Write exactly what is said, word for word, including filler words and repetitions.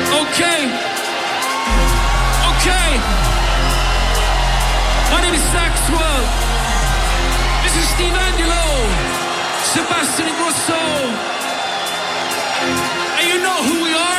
Okay. Okay. My name is Saxwell. This is Steve Angelo. Sebastian Grosso. And you know who we are?